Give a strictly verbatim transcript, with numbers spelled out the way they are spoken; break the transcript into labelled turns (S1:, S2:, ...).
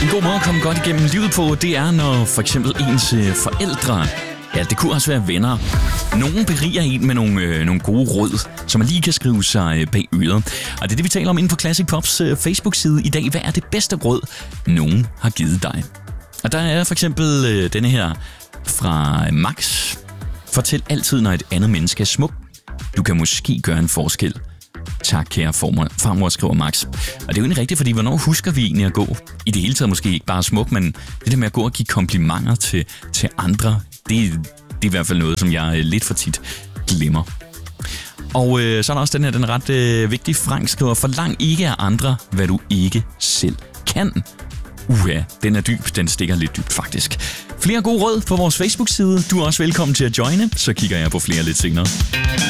S1: En god måde at komme godt igennem livet på, det er, når for eksempel ens forældre, ja, det kunne også være venner, nogen beriger en med nogle, øh, nogle gode råd, som man lige kan skrive sig bag øret. Og det er det, vi taler om inde på Classic Pops øh, Facebook-side i dag. Hvad er det bedste råd, nogen har givet dig? Og der er for eksempel øh, denne her fra Max. Fortæl altid, når et andet menneske er smuk. Du kan måske gøre en forskel. Tak, kære farmor, farmor, skriver Max. Og det er jo egentlig rigtigt, fordi hvornår husker vi egentlig at gå? I det hele taget måske ikke bare smuk, men det der med at gå og give komplimenter til, til andre, det, det er i hvert fald noget, som jeg lidt for tit glemmer. Og øh, så er der også den her, den ret øh, vigtige. Frank skriver, forlang ikke af andre, hvad du ikke selv kan. Uha, den er dyb, den stikker lidt dybt faktisk. Flere gode råd på vores Facebook-side. Du er også velkommen til at joine, så kigger jeg på flere lidt senere.